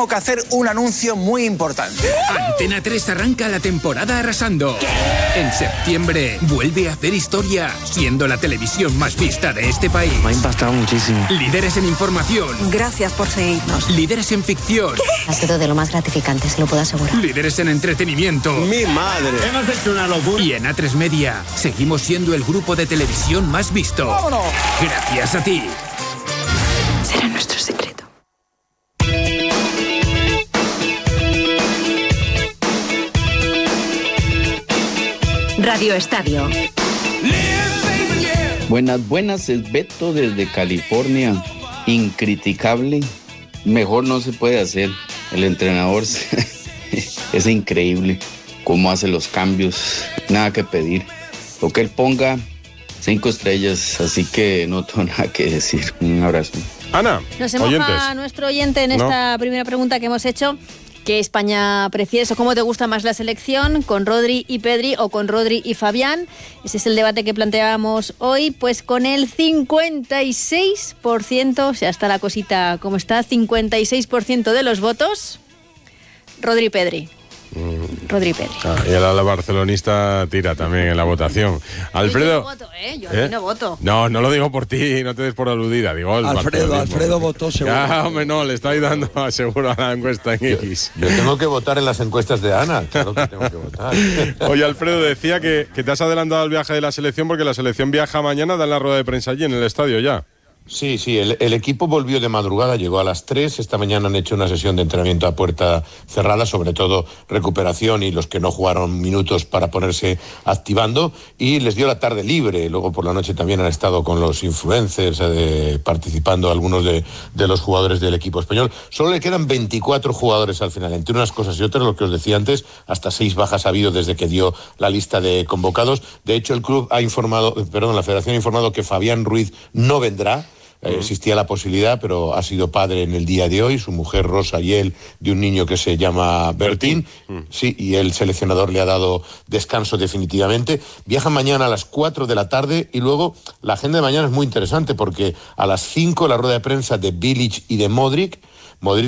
tengo que hacer un anuncio muy importante. Antena 3 arranca la temporada arrasando. ¿Qué? En septiembre vuelve a hacer historia, siendo la televisión más vista de este país. Me ha impactado muchísimo. Líderes en información. Gracias por seguirnos. Líderes en ficción. ¿Qué? Ha sido de lo más gratificante, se lo puedo asegurar. Líderes en entretenimiento. ¡Mi madre! Hemos hecho una locura. Y en A3 Media seguimos siendo el grupo de televisión más visto. ¡Vámonos! Gracias a ti. Será nuestro secreto. Radio Estadio. Buenas, es Beto desde California. Incriticable. Mejor no se puede hacer. El entrenador es increíble cómo hace los cambios. Nada que pedir. Lo que él ponga, 5 estrellas. Así que no tengo nada que decir. Un abrazo. Ana, nos se moja nuestro oyente en esta primera pregunta que hemos hecho. ¿Qué España prefieres o cómo te gusta más la selección? ¿Con Rodri y Pedri o con Rodri y Fabián? Ese es el debate que planteábamos hoy. Pues con el 56%, o sea, está la cosita como está, 56% de los votos, Rodri y Pedri. Rodri y Pedri. Y el ala barcelonista tira también en la votación. Alfredo. Yo no voto, Yo aquí no voto. No lo digo por ti, no te des por aludida. Digo, Alfredo votó seguro. Ya, hombre, no, le estáis dando seguro a la encuesta en X. Yo tengo que votar en las encuestas de Ana, claro que tengo que votar. Oye, Alfredo, decía que te has adelantado al viaje de la selección porque la selección viaja mañana, dan la rueda de prensa allí en el estadio ya. Sí, el equipo volvió de madrugada, llegó a las 3, esta mañana han hecho una sesión de entrenamiento a puerta cerrada, sobre todo recuperación y los que no jugaron minutos para ponerse activando, y les dio la tarde libre. Luego por la noche también han estado con los influencers participando algunos de los jugadores del equipo español. Solo le quedan 24 jugadores al final, entre unas cosas y otras, lo que os decía antes, hasta 6 bajas ha habido desde que dio la lista de convocados. De hecho, la federación ha informado que Fabián Ruiz no vendrá. Existía la posibilidad, pero ha sido padre en el día de hoy, su mujer Rosa y él, de un niño que se llama Bertín. Sí, y el seleccionador le ha dado descanso definitivamente. Viajan mañana a las 4 de la tarde y luego la agenda de mañana es muy interesante porque a las 5 la rueda de prensa de Bilic y de Modric